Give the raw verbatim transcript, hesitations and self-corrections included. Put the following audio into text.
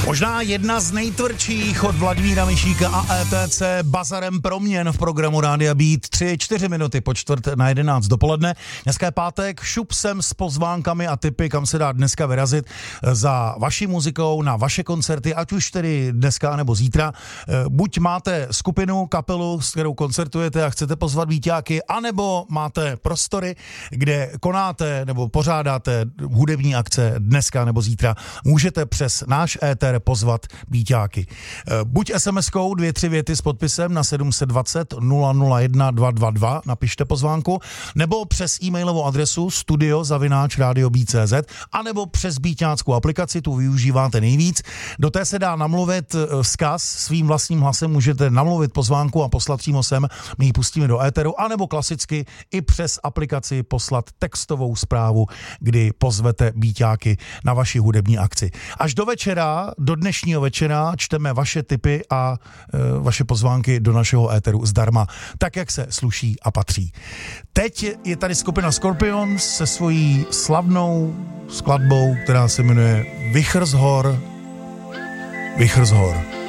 Možná jedna z nejtvrdších od Vladimíra Mišíka a E T C Bazarem proměn v programu Rádia Beat. Tři, čtyři minuty po čtvrt na jedenáct dopoledne. Dneska je pátek, šup sem s pozvánkami a tipy, kam se dá dneska vyrazit za vaší muzikou na vaše koncerty, ať už tedy dneska nebo zítra. Buď máte skupinu, kapelu, s kterou koncertujete a chcete pozvat víťáky, anebo máte prostory, kde konáte nebo pořádáte hudební akce dneska nebo zítra. Můžete přes náš éter pozvat víťáky. Buď es em eskou dvě, tři věty s podpisem na sedm set dvacet nula nula jedna dva dva dva, napište pozvánku, nebo přes e-mailovou adresu studio zavináč radio beat tečka cé zet, anebo přes beatňáckou aplikaci, tu využíváte nejvíc. Do té se dá namluvit vzkaz, svým vlastním hlasem můžete namluvit pozvánku a poslat přímo sem, my ji pustíme do éteru, anebo klasicky i přes aplikaci poslat textovou zprávu, kdy pozvete víťáky na vaši hudební akci. Až do večera, do dnešního večera čteme vaše tipy a e, vaše pozvánky do našeho éteru zdarma, tak jak se sluší a patří. Teď je tady skupina Scorpions se svojí slavnou skladbou, která se jmenuje Vichr z hor, Vichr z hor.